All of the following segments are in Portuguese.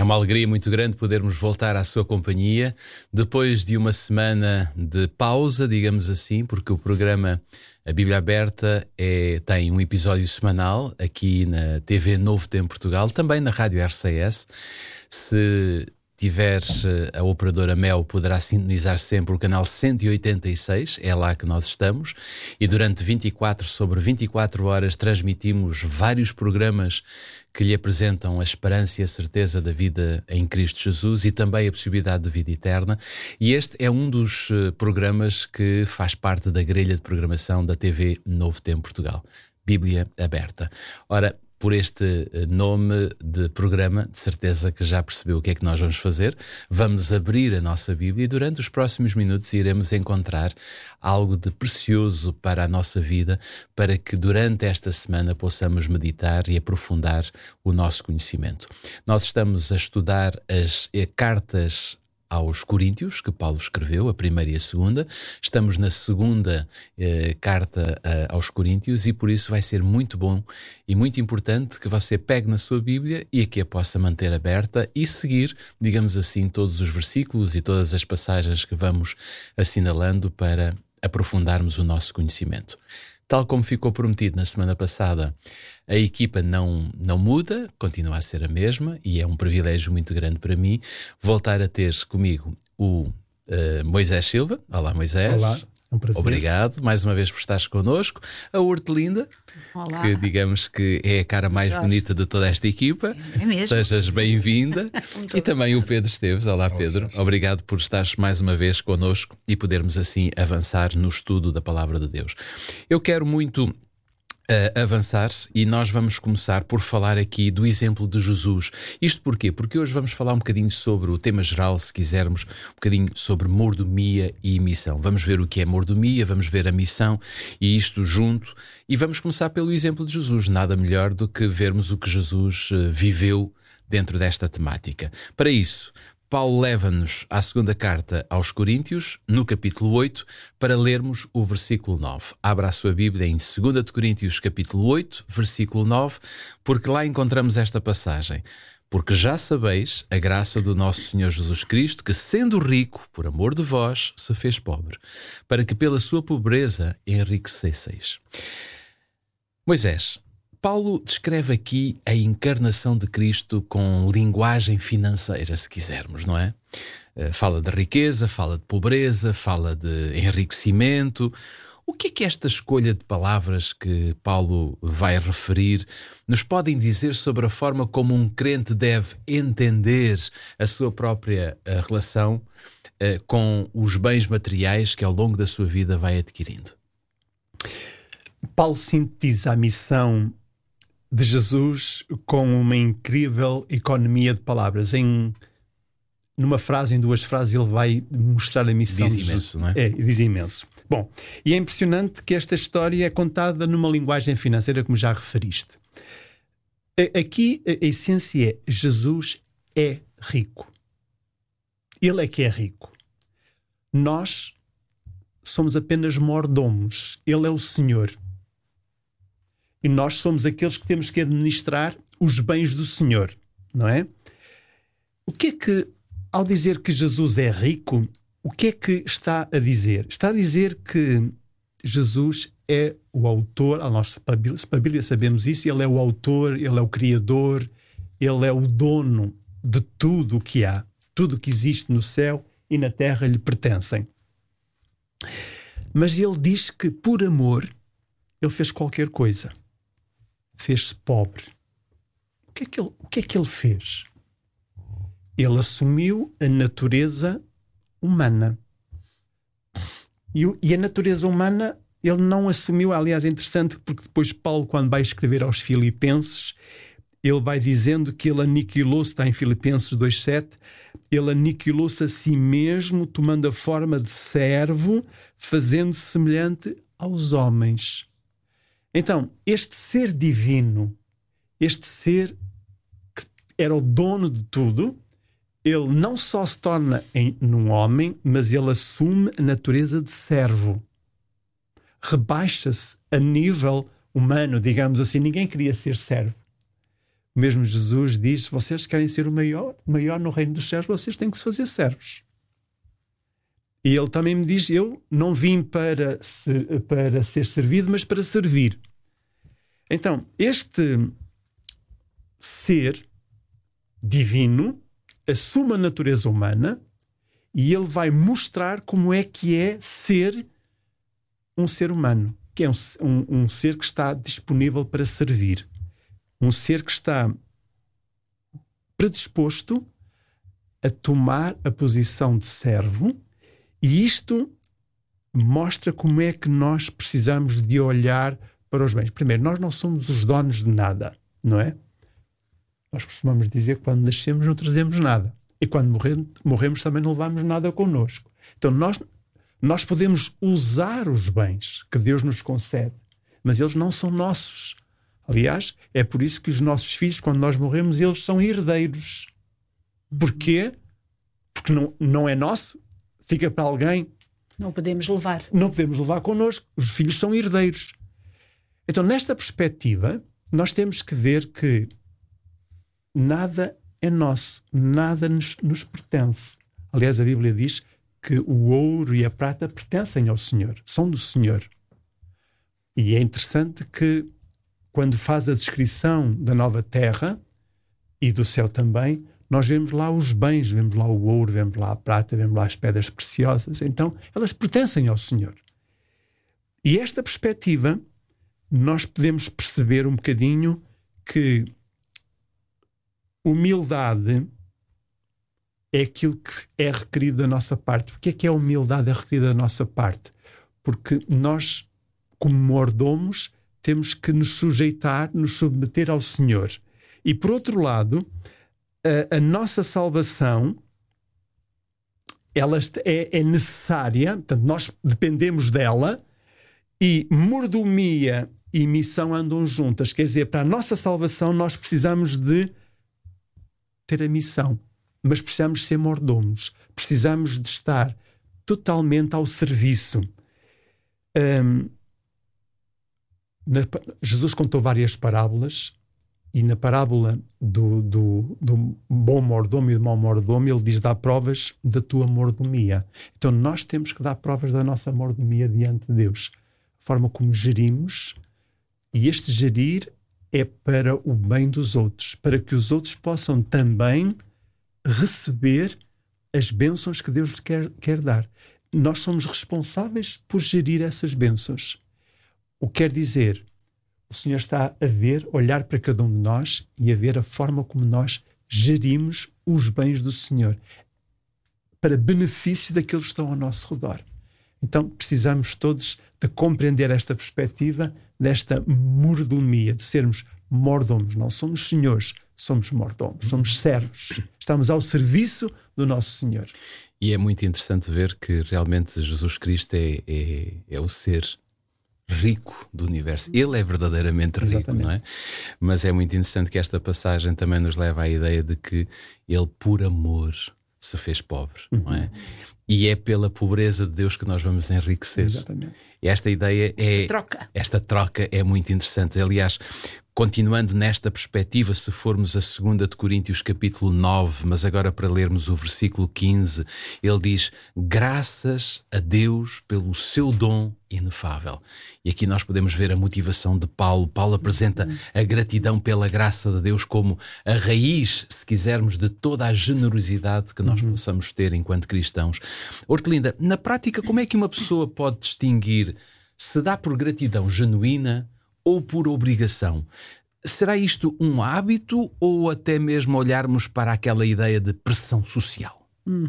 uma alegria muito grande podermos voltar à sua companhia depois de uma semana de pausa, digamos assim, porque o programa A Bíblia Aberta tem um episódio semanal aqui na TV Novo Tempo Portugal, também na Rádio RCS. Se tiveres a operadora Mel, poderá sintonizar sempre o canal 186, é lá que nós estamos, e durante 24 horas transmitimos vários programas que lhe apresentam a esperança e a certeza da vida em Cristo Jesus e também a possibilidade de vida eterna. E este é um dos programas que faz parte da grelha de programação da TV Novo Tempo Portugal, Bíblia Aberta. Ora, por este nome de programa, de certeza que já percebeu o que é que nós vamos fazer. Vamos abrir a nossa Bíblia e durante os próximos minutos iremos encontrar algo de precioso para a nossa vida, para que durante esta semana possamos meditar e aprofundar o nosso conhecimento. Nós estamos a estudar as cartas aos Coríntios, que Paulo escreveu, a primeira e a segunda. Estamos na segunda carta aos Coríntios e por isso vai ser muito bom e muito importante que você pegue na sua Bíblia e que a possa manter aberta e seguir, digamos assim, todos os versículos e todas as passagens que vamos assinalando para aprofundarmos o nosso conhecimento. Tal como ficou prometido na semana passada, a equipa não muda, continua a ser a mesma e é um privilégio muito grande para mim voltar a ter comigo o Moisés Silva. Olá, Moisés. Olá, é um prazer. Obrigado mais uma vez por estares connosco. A Hortelinda, olá, que digamos que é a cara mais bonita de toda esta equipa. É mesmo. Sejas bem-vinda. E também o Pedro Esteves. Olá, Pedro. Obrigado por estares mais uma vez connosco e podermos assim avançar no estudo da Palavra de Deus. Eu quero muito avançar e nós vamos começar por falar aqui do exemplo de Jesus. Isto porquê? Porque hoje vamos falar um bocadinho sobre o tema geral, se quisermos, um bocadinho sobre mordomia e missão. Vamos ver o que é mordomia, vamos ver a missão e isto junto. E vamos começar pelo exemplo de Jesus. Nada melhor do que vermos o que Jesus viveu dentro desta temática. Para isso, Paulo leva-nos à segunda carta aos Coríntios, no capítulo 8, para lermos o versículo 9. Abra a sua Bíblia em 2 de Coríntios, capítulo 8, versículo 9, porque lá encontramos esta passagem. Porque já sabeis a graça do nosso Senhor Jesus Cristo, que sendo rico, por amor de vós, se fez pobre, para que pela sua pobreza enriquecesseis. Moisés, Paulo descreve aqui a encarnação de Cristo com linguagem financeira, se quisermos, não é? Fala de riqueza, fala de pobreza, fala de enriquecimento. O que é esta escolha de palavras que Paulo vai referir nos podem dizer sobre a forma como um crente deve entender a sua própria relação com os bens materiais que ao longo da sua vida vai adquirindo? Paulo sintetiza a missão de Jesus com uma incrível economia de palavras. Numa frase, em duas frases, ele vai mostrar a missão de Jesus. Não é? Diz imenso. Bom, e é impressionante que esta história é contada numa linguagem financeira, como já referiste. Aqui a essência é: Jesus é rico. Ele é que é rico. Nós somos apenas mordomos. Ele é o Senhor. E nós somos aqueles que temos que administrar os bens do Senhor, não é? O que é que, ao dizer que Jesus é rico, o que é que está a dizer? Está a dizer que Jesus é o autor, a nossa Bíblia sabemos isso, ele é o autor, ele é o criador, ele é o dono de tudo o que há. Tudo o que existe no céu e na terra lhe pertencem. Mas ele diz que, por amor, ele fez qualquer coisa. Fez-se pobre. O que é que ele fez? Ele assumiu a natureza humana. E a natureza humana ele não assumiu. Aliás, é interessante porque depois Paulo, quando vai escrever aos Filipenses, ele vai dizendo que ele aniquilou-se, está em Filipenses 2,7, ele aniquilou-se a si mesmo, tomando a forma de servo, fazendo-se semelhante aos homens. Então, este ser divino, este ser que era o dono de tudo, ele não só se torna num homem, mas ele assume a natureza de servo. Rebaixa-se a nível humano, digamos assim. Ninguém queria ser servo. O mesmo Jesus diz: se vocês querem ser o maior no reino dos céus, vocês têm que se fazer servos. E ele também me diz: eu não vim para ser servido, mas para servir. Então, este ser divino assume a natureza humana e ele vai mostrar como é que é ser um ser humano, que é um ser que está disponível para servir. Um ser que está predisposto a tomar a posição de servo, e isto mostra como é que nós precisamos de olhar para os bens. Primeiro, nós não somos os donos de nada, não é? Nós costumamos dizer que quando nascemos não trazemos nada. E quando morremos também não levamos nada connosco. Então nós podemos usar os bens que Deus nos concede, mas eles não são nossos. Aliás, é por isso que os nossos filhos, quando nós morremos, eles são herdeiros. Porquê? Porque não é nosso, fica para alguém. Não podemos levar. Não podemos levar connosco. Os filhos são herdeiros. Então, nesta perspectiva, nós temos que ver que nada é nosso, nada nos pertence. Aliás, a Bíblia diz que o ouro e a prata pertencem ao Senhor, são do Senhor. E é interessante que, quando faz a descrição da nova terra e do céu também, nós vemos lá os bens, vemos lá o ouro, vemos lá a prata, vemos lá as pedras preciosas. Então, elas pertencem ao Senhor. E esta perspectiva, nós podemos perceber um bocadinho que humildade é aquilo que é requerido da nossa parte. O que é a humildade é requerida da nossa parte? Porque nós, como mordomos, temos que nos sujeitar, nos submeter ao Senhor. E, por outro lado, a nossa salvação, ela é necessária, portanto, nós dependemos dela, e mordomia e missão andam juntas. Quer dizer, para a nossa salvação nós precisamos de ter a missão, mas precisamos ser mordomos, precisamos de estar totalmente ao serviço. Jesus contou várias parábolas, e na parábola do bom mordomo e do mau mordomo, ele diz: dá provas da tua mordomia. Então nós temos que dar provas da nossa mordomia diante de Deus. A forma como gerimos, e este gerir é para o bem dos outros, para que os outros possam também receber as bênçãos que Deus lhe quer dar. Nós somos responsáveis por gerir essas bênçãos. O que quer dizer, o Senhor está a ver, olhar para cada um de nós e a ver a forma como nós gerimos os bens do Senhor para benefício daqueles que estão ao nosso redor. Então precisamos todos de compreender esta perspectiva desta mordomia, de sermos mordomos. Não somos senhores, somos mordomos, somos servos. Estamos ao serviço do nosso Senhor. E é muito interessante ver que realmente Jesus Cristo é o ser rico do universo. Ele é verdadeiramente rico. Exatamente. Não é? Mas é muito interessante que esta passagem também nos leva à ideia de que ele, por amor, se fez pobre, não é? E é pela pobreza de Deus que nós vamos enriquecer. Exatamente. E esta ideia esta troca é muito interessante. Aliás, continuando nesta perspectiva, se formos a 2 de Coríntios capítulo 9, mas agora para lermos o versículo 15, ele diz: graças a Deus pelo seu dom inefável. E aqui nós podemos ver a motivação de Paulo. Paulo apresenta a gratidão pela graça de Deus como a raiz, se quisermos, de toda a generosidade que nós possamos ter enquanto cristãos. Hortelinda, na prática, como é que uma pessoa pode distinguir se dá por gratidão genuína ou por obrigação? Será isto um hábito ou até mesmo olharmos para aquela ideia de pressão social?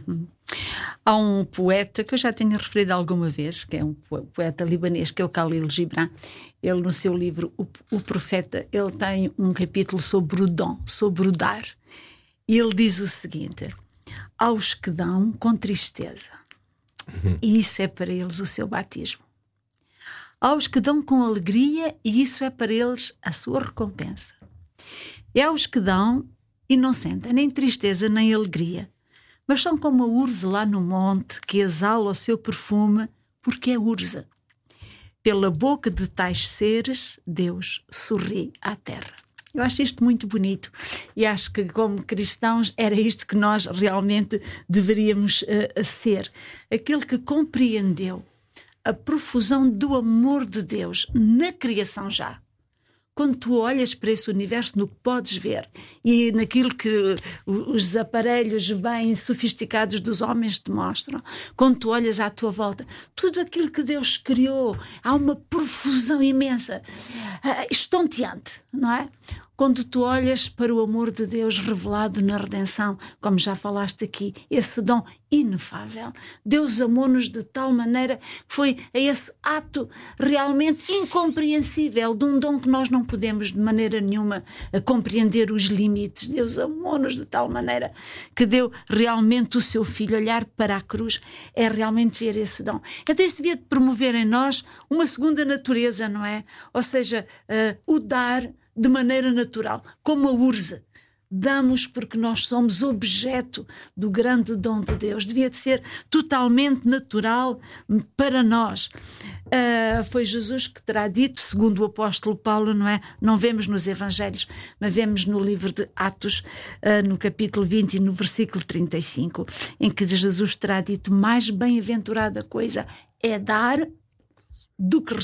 Há um poeta que eu já tenho referido alguma vez, que é um poeta libanês, que é o Khalil Gibran. Ele, no seu livro O Profeta, ele tem um capítulo sobre o dom, sobre o dar. E ele diz o seguinte: aos que dão com tristeza, e isso é para eles o seu batismo. Aos que dão com alegria, e isso é para eles a sua recompensa. E aos que dão e não sentem nem tristeza nem alegria, mas são como a urze lá no monte que exala o seu perfume, porque é urza. Pela boca de tais seres, Deus sorri à terra. Eu acho isto muito bonito e acho que, como cristãos, era isto que nós realmente deveríamos ser. Aquele que compreendeu a profusão do amor de Deus na criação já. Quando tu olhas para esse universo, no que podes ver e naquilo que os aparelhos bem sofisticados dos homens te mostram, quando tu olhas à tua volta, tudo aquilo que Deus criou, há uma profusão imensa, estonteante, não é? Quando tu olhas para o amor de Deus revelado na redenção, como já falaste aqui, esse dom inefável. Deus amou-nos de tal maneira que foi a esse ato realmente incompreensível de um dom que nós não podemos de maneira nenhuma compreender os limites. Deus amou-nos de tal maneira que deu realmente o seu Filho. Olhar para a cruz é realmente ver esse dom. Então isso devia promover em nós uma segunda natureza, não é? Ou seja, o dar de maneira natural, como a urze. Damos porque nós somos objeto do grande dom de Deus. Devia de ser totalmente natural para nós. Foi Jesus que terá dito, segundo o apóstolo Paulo, não é? Não vemos nos Evangelhos, mas vemos no livro de Atos, no capítulo 20 e no versículo 35, em que Jesus terá dito: mais bem-aventurada coisa é dar do que